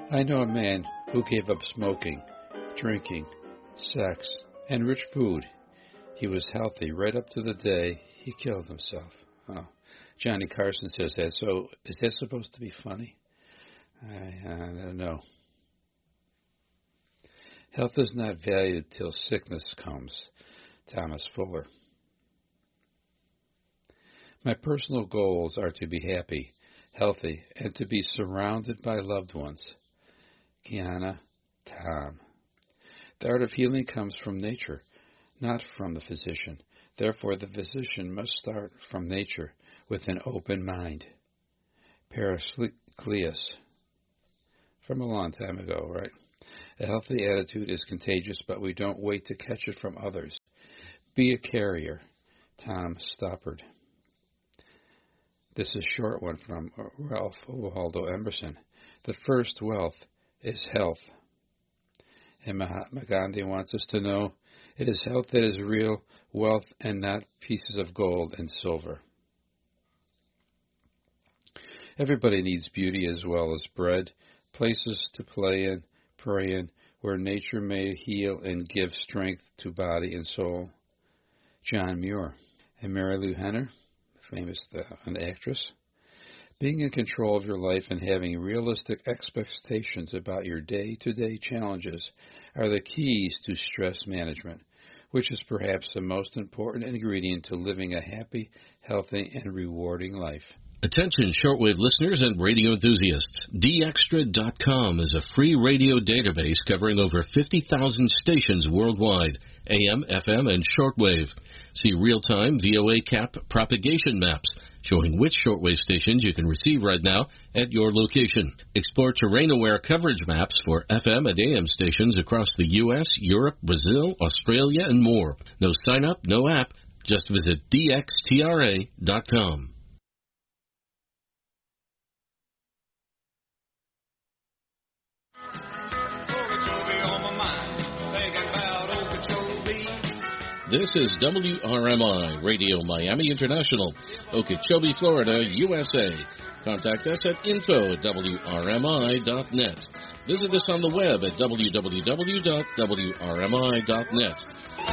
I know a man who gave up smoking, drinking, sex, and rich food. He was healthy right up to the day he killed himself. Oh, Johnny Carson says that. So is that supposed to be funny? I don't know. Health is not valued till sickness comes. Thomas Fuller. My personal goals are to be happy, healthy, and to be surrounded by loved ones. Kiana, Tom. The art of healing comes from nature, not from the physician. Therefore, the physician must start from nature with an open mind. Pericles. From a long time ago, right? A healthy attitude is contagious, but we don't wait to catch it from others. Be a carrier. Tom Stoppard. This is a short one from Ralph Waldo Emerson. The first wealth is health. And Mahatma Gandhi wants us to know it is health that is real wealth and not pieces of gold and silver. Everybody needs beauty as well as bread, places to play in, pray in, where nature may heal and give strength to body and soul. John Muir. And Mary Lou Henner, famous an actress. Being in control of your life and having realistic expectations about your day-to-day challenges are the keys to stress management, which is perhaps the most important ingredient to living a happy, healthy, and rewarding life. Attention shortwave listeners and radio enthusiasts. DXtra.com is a free radio database covering over 50,000 stations worldwide, AM, FM, and shortwave. See real-time VOA cap propagation maps showing which shortwave stations you can receive right now at your location. Explore terrain-aware coverage maps for FM and AM stations across the U.S., Europe, Brazil, Australia, and more. No sign-up, no app. Just visit DXtra.com. This is WRMI Radio Miami International, Okeechobee, Florida, USA. Contact us at info@wrmi.net. Visit us on the web at www.wrmi.net.